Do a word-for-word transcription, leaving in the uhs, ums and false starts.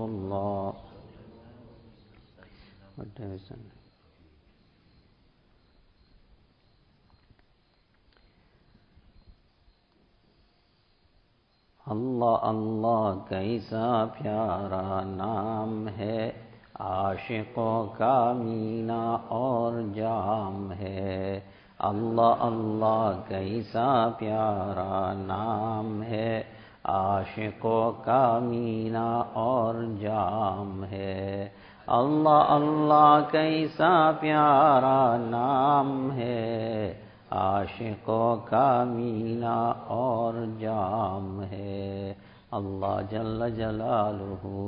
Rasulullah. अल्लाह अल्लाह कैसा प्यारा नाम है, आशिकों का मीना और जाम है। अल्लाह अल्लाह कैसा प्यारा नाम है, आशिकों का मीना और जाम है। अल्लाह अल्लाह कैसा प्यारा नाम है, आशिकों का मीना और जाम है। अल्लाह जल्ल जलालुहु